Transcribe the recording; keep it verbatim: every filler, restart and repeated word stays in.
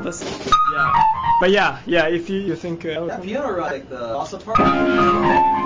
this. Yeah. But yeah, yeah. If you you think uh, that piano, right? Like the salsa part.